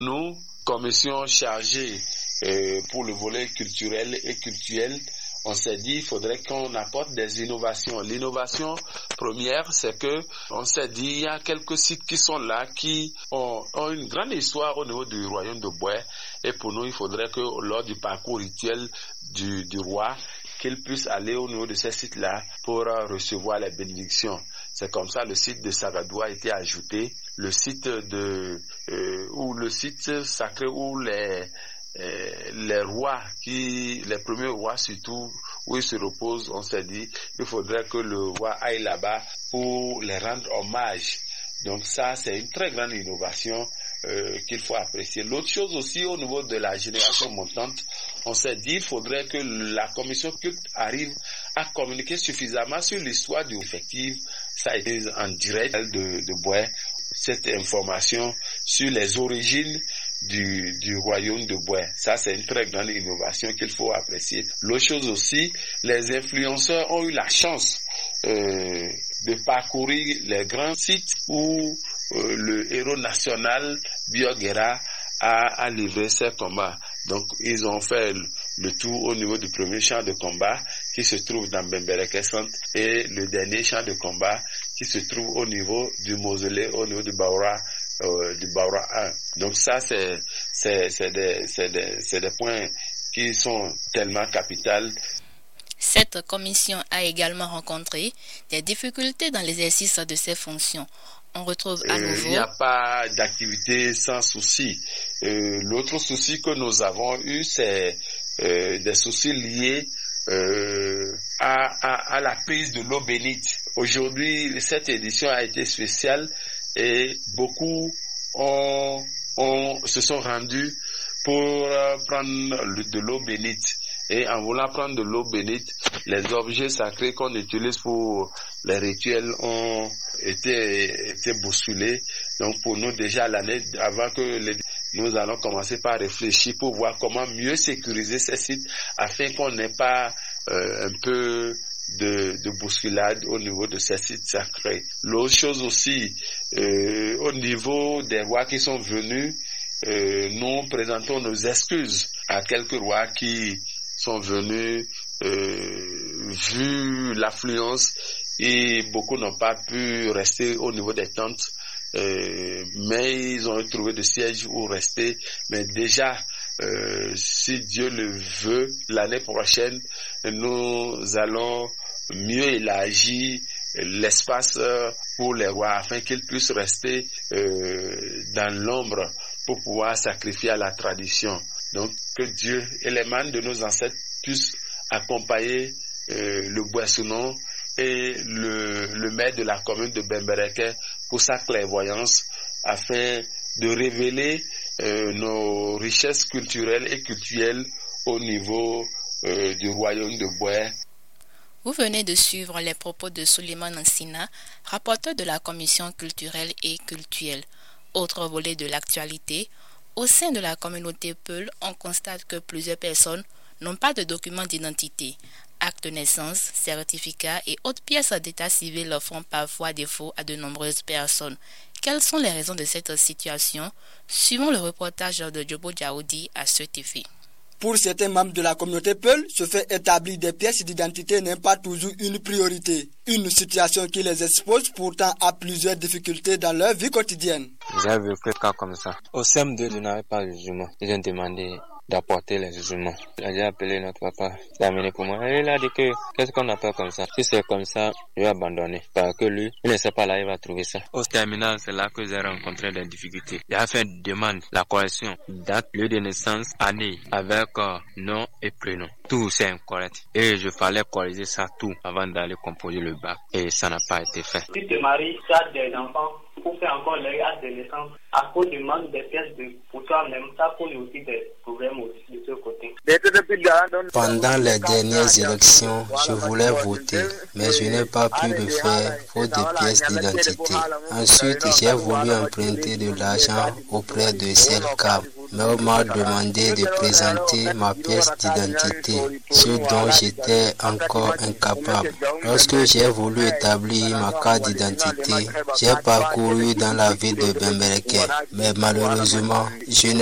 Nous, commission chargée pour le volet culturel et cultuel, on s'est dit il faudrait qu'on apporte des innovations. L'innovation première, c'est que on s'est dit il y a quelques sites qui sont là qui ont une grande histoire au niveau du royaume de Boué, et pour nous il faudrait que lors du parcours rituel du roi, qu'il puisse aller au niveau de ces sites-là pour recevoir les bénédictions. C'est comme ça le site de Sagadou a été ajouté, le site ou le site sacré où les rois, les premiers rois surtout, où ils se reposent, on s'est dit il faudrait que le roi aille là-bas pour les rendre hommage. Donc ça, c'est une très grande innovation qu'il faut apprécier. L'autre chose aussi, au niveau de la génération montante, on s'est dit il faudrait que la commission culte arrive à communiquer suffisamment sur l'histoire du effectif. Ça a été en direct de Boué, cette information sur les origines du royaume de Boué. Ça, c'est une très grande innovation qu'il faut apprécier. L'autre chose aussi, les influenceurs ont eu la chance de parcourir les grands sites où le héros national Bioguera a livré ses combats. Donc, ils ont fait le tour au niveau du premier champ de combat qui se trouve dans Bembereke Centre et le dernier champ de combat qui se trouve au niveau du mausolée, au niveau du Baura 1. Donc ça, c'est des points qui sont tellement capitaux. Cette commission a également rencontré des difficultés dans l'exercice de ses fonctions. On retrouve à nouveau... Il n'y a pas d'activité sans souci. L'autre souci que nous avons eu, c'est des soucis liés à la prise de l'eau bénite. Aujourd'hui, cette édition a été spéciale et beaucoup se sont rendus pour prendre de l'eau bénite. Et en voulant prendre de l'eau bénite, les objets sacrés qu'on utilise pour les rituels ont été bousculés. Donc pour nous, déjà l'année avant nous allons commencer par réfléchir pour voir comment mieux sécuriser ces sites afin qu'on n'ait pas un peu de bousculade au niveau de ces sites sacrés. L'autre chose aussi, au niveau des rois qui sont venus, nous présentons nos excuses à quelques rois qui sont venus, vu l'affluence, et beaucoup n'ont pas pu rester au niveau des tentes, mais ils ont trouvé de sièges où rester. Mais déjà, si Dieu le veut, l'année prochaine, nous allons mieux élargir l'espace pour les rois afin qu'ils puissent rester dans l'ombre pour pouvoir sacrifier à la tradition. Donc que Dieu et les manes de nos ancêtres puissent accompagner le Boissounon et le maire de la commune de Bembereke pour sa clairvoyance afin de révéler nos richesses culturelles et cultuelles au niveau du royaume de Boué. Vous venez de suivre les propos de Suleiman Nsina, rapporteur de la commission culturelle et cultuelle. Autre volet de l'actualité, au sein de la communauté Peul, on constate que plusieurs personnes n'ont pas de documents d'identité. Actes de naissance, certificats et autres pièces d'état civil font parfois défaut à de nombreuses personnes. Quelles sont les raisons de cette situation? Suivons le reportage de Djobo Djaoudi à cet effet. Pour certains membres de la communauté Peul, se faire établir des pièces d'identité n'est pas toujours une priorité. Une situation qui les expose pourtant à plusieurs difficultés dans leur vie quotidienne. J'ai vu que cas comme ça. Au CM2, je n'avais pas de jugement. Ils ont demandé d'apporter les jugements. J'ai appelé notre papa, il a amené pour moi. Et il a dit que, qu'est-ce qu'on appelle comme ça? Si c'est comme ça, je vais abandonner. Parce que lui, il ne sait pas là, il va trouver ça. Au terminal, c'est là que j'ai rencontré des difficultés. Il a fait une demande, la correction, date, lieu de naissance, année, avec nom et prénom. Tout c'est incorrect. Et je fallait corriger ça tout avant d'aller composer le bac. Et ça n'a pas été fait. Si tu te maries, tu as des enfants, pour faire encore les actes de naissance, à cause du manque des pièces pour toi-même, ça pose aussi des problèmes aussi de ce côté. Pendant les dernières élections, je voulais voter, mais je n'ai pas pu le faire faute de pièces d'identité. Ensuite, j'ai voulu emprunter de l'argent auprès de Selcab. mais on m'a demandé de présenter ma pièce d'identité, ce dont j'étais encore incapable. Lorsque j'ai voulu établir ma carte d'identité, j'ai parcouru dans la ville de Bembereke, mais malheureusement, je